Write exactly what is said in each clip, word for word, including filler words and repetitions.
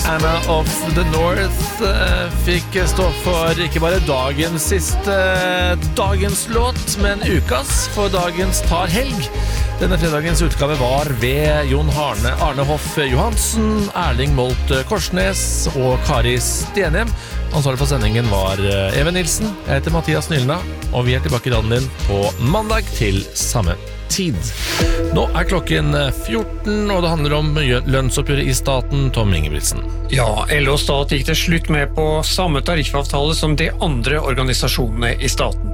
Anna of the North uh, fikk stå for ikke bare dagens siste uh, dagens låt, men ukas, for dagens tar helg. Denne fredagens utgave var ved Jon Arne, Arne Hoff Johansen, Erling Molt Korsnes og Kari Stenhjem. Ansvarlig for sendingen var Even Nilsen. Jeg heter Mathias Nylna, og vi er tilbake i radioen din på mandag til samme tid. Nå er klokken fjorten, og det handler om lønnsoppgjøret i staten. Tom Ingebrigtsen. Ja, L O Stat gikk til slutt med på samme tariffavtale som de andre organisasjonene i staten.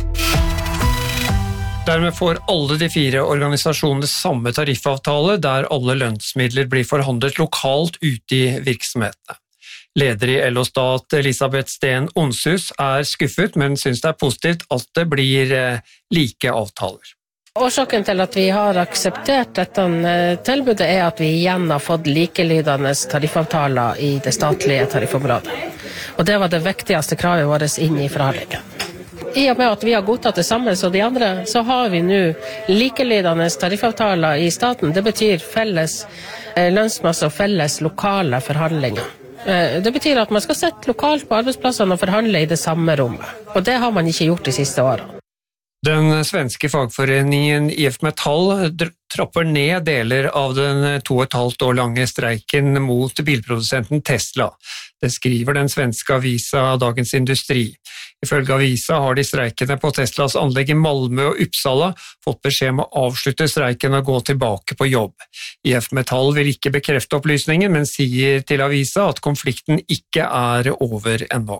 Dermed får alle de fire organisasjonene samme tariffavtale, der alle lønnsmidler blir forhandlet lokalt ute i virksomhetene. Leder i L O Stat, Elisabeth Steen Onshus, er skuffet, men synes det er positivt at det blir like avtaler. Årsaken til at vi har akseptert dette tilbudet er at vi igjen har fått likelydende tariffavtaler i det statlige tariffområdet. Og det var det viktigste kravet vårt inn i forhandlingen. I og med at vi har godtatt det samme som de andre, så har vi nå likelydende tariffavtaler i staten. Det betyr felles lønnsmasse og felles lokale forhandlinger. Det betyr at man skal sette lokalt på arbeidsplassene og forhandle i det samme rommet. Og det har man ikke gjort de siste årene. Den svenske fagforeningen I F Metall trapper ned deler av den to og et halvt år lange streiken mot bilprodusenten Tesla. Det skriver den svenske avisa Dagens Industri. Ifølge avisa har de streikende på Teslas anlegg i Malmö og Uppsala fått beskjed om å avslutte streiken og gå tilbake på jobb. I F Metall vil ikke bekrefte opplysningen, men sier til avisa at konflikten ikke er over ennå.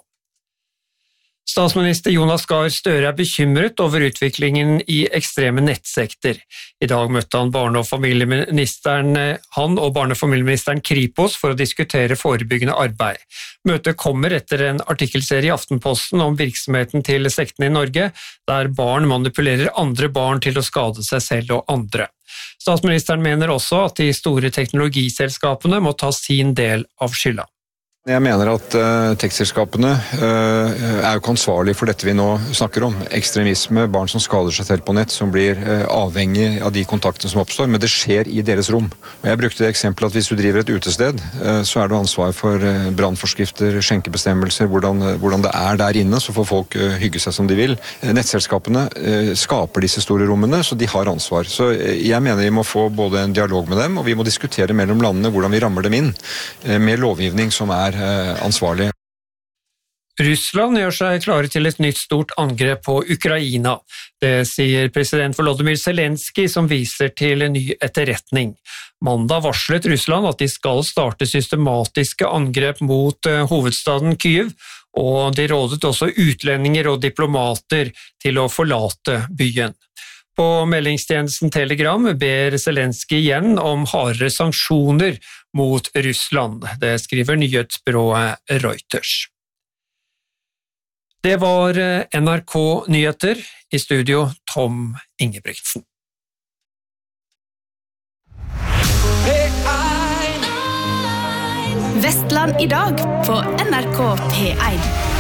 Statsminister Jonas Gahr Støre er bekymret over utviklingen i ekstreme nettsekter. I dag møtte han barne- og familieministeren, han og barne- og familieministeren Kripos for å diskutere forebyggende arbeid. Møtet kommer etter en artikkelserie i Aftenposten om virksomheten til sektene i Norge, der barn manipulerer andre barn til å skade seg selv og andre. Statsministeren mener også at de store teknologiselskapene må ta sin del av skylda. Jeg mener at uh, tekstselskapene uh, er jo ikke ansvarlige for dette vi nå snakker om. Ekstremisme, barn som skader seg selv på nett, som blir uh, avhengig av de kontaktene som oppstår, men det skjer i deres rom. Og jeg brukte det eksempelet at hvis du driver et utested, uh, så er du ansvar for uh, brannforskrifter, skjenkebestemmelser, hvordan, uh, hvordan det er der inne, så får folk uh, hygge seg som de vil. Uh, nettselskapene uh, skaper disse store rommene, så de har ansvar. Så uh, jeg mener vi må få både en dialog med dem, og vi må diskutere mellom landene hvordan vi rammer dem inn, uh, med lovgivning som er ansvarlig. Russland gjør seg klare til et nytt stort angrep på Ukraina. Det sier president Volodymyr Zelensky, som viser til en ny etterretning. Mandag varslet Russland at de skal starte systematiske angrep mot hovedstaden Kyiv, og de rådet også utlendinger og diplomater til å forlate byen. På meldingstjenesten Telegram ber Zelensky igjen om hardere sanksjoner mot Russland. Det skriver nyhetsbyrået Reuters. Det var N R K Nyheter, i studio Tom Ingebrigtsen. Vestland i dag på N R K P en.